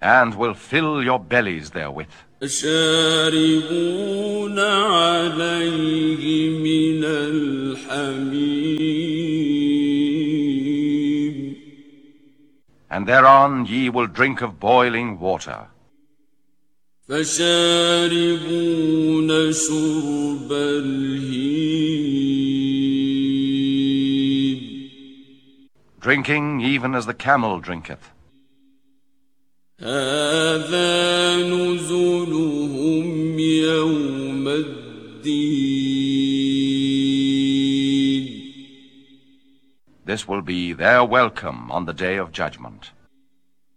and will fill your bellies therewith. فشاربون عليه من الحميم And thereon ye will drink of boiling water. فشاربون شرب الهيم Drinking even as the camel drinketh. هذا نزلهم يوم الدين This will be their welcome on the day of judgment.